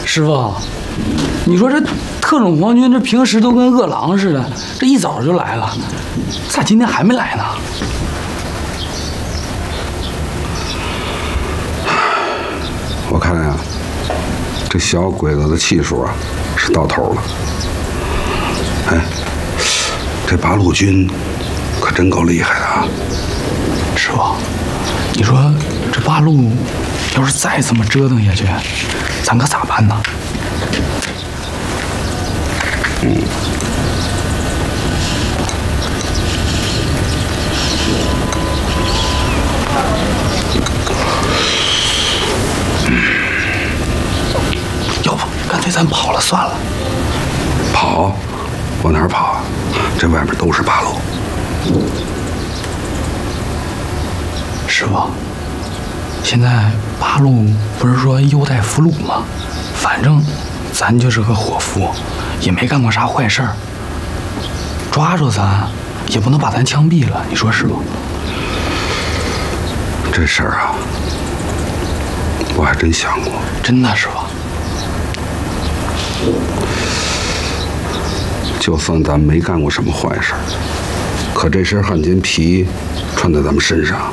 师傅，你说这特种皇军这平时都跟饿狼似的，这一早就来了，咋今天还没来呢？ 我看呀，这小鬼子的气数啊是到头了。哎，这八路军可真够厉害的啊！ 师傅，你说这八路要是再这么折腾下去，咱可咋办呢？要不干脆咱跑了算了。 跑？往哪儿跑啊？这外面都是八路。 师傅，现在八路不是说优待俘虏吗？反正咱就是个伙夫，也没干过啥坏事儿，抓住咱也不能把咱枪毙了，你说是不？ 这事儿啊，我还真想过。 真的，师傅。 就算咱没干过什么坏事，可这身汉奸皮穿在咱们身上，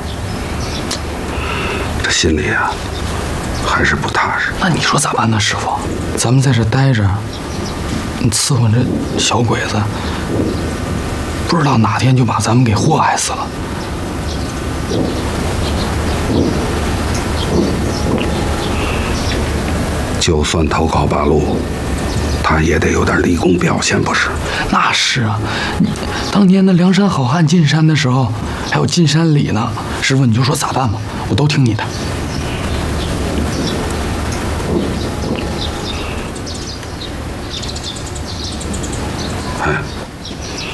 这心里啊还是不踏实。 那你说咋办呢，师傅？咱们在这待着，你伺候这小鬼子，不知道哪天就把咱们给祸害死了。 就算投靠八路，他也得有点立功表现，不是？ 那是啊，你当年的梁山好汉进山的时候，还有进山礼呢。师傅，你就说咋办吧，我都听你的。 哎，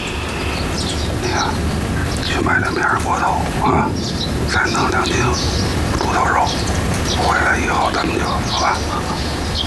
你呀，去买2片骨头啊，再弄2斤